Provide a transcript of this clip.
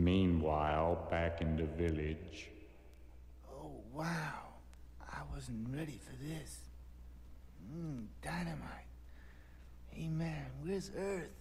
Meanwhile, back in the village. Oh, wow. I wasn't ready for this. Dynamite. Hey, man, where's Earth?